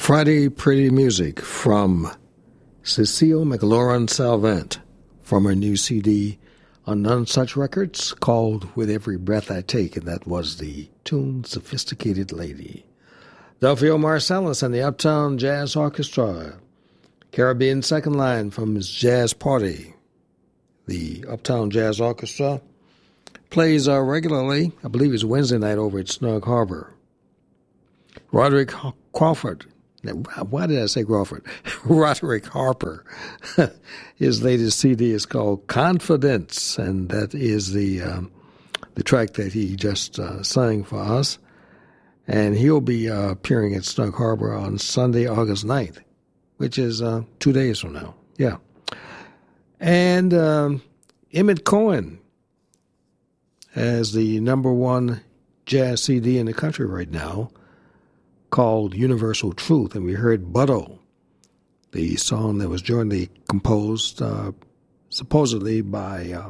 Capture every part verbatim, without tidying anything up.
Friday Pretty Music from Cecile McLaurin-Salvant from her new C D on None Such Records called With Every Breath I Take, and that was the tune Sophisticated Lady. Delphio Marsalis and the Uptown Jazz Orchestra, Caribbean Second Line from his Jazz Party. The Uptown Jazz Orchestra plays uh, regularly, I believe it's Wednesday night over at Snug Harbor. Roderick Crawford, why did I say Crawford? Roderick Harper. His latest C D is called Confidence, and that is the um, the track that he just uh, sang for us. And he'll be uh, appearing at Snug Harbor on Sunday, August ninth, which is uh, two days from now. Yeah. And um, Emmett Cohen has the number one jazz C D in the country right now, called Universal Truth, and we heard Butto, the song that was jointly composed uh, supposedly by uh,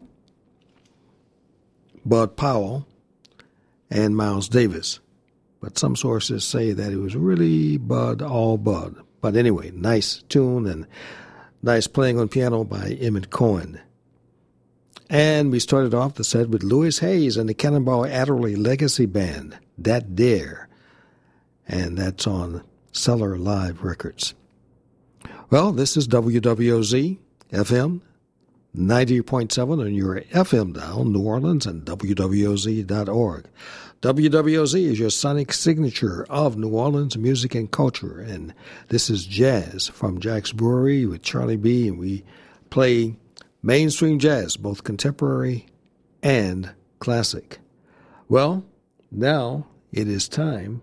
Bud Powell and Miles Davis. But some sources say that it was really Bud, all Bud. But anyway, nice tune and nice playing on piano by Emmett Cohen. And we started off the set with Louis Hayes and the Cannonball Adderley Legacy Band, That Dare. And that's on Cellar Live Records. Well, this is W W O Z F M ninety point seven on your F M dial, New Orleans, and W W O Z dot org. W W O Z is your sonic signature of New Orleans music and culture, and this is jazz from Jack's Brewery with Charlie B, and we play mainstream jazz, both contemporary and classic. Well, now it is time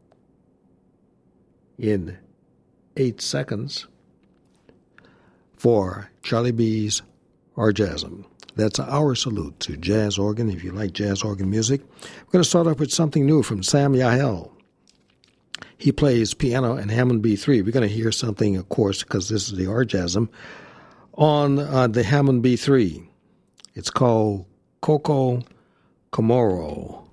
in eight seconds for Charlie B's Orgasm. That's our salute to jazz organ. If you like jazz organ music, we're going to start off with something new from Sam Yahel. He plays piano and Hammond B three. We're going to hear something, of course, because this is the Orgasm, on uh, the Hammond B three. It's called Coco Comoro.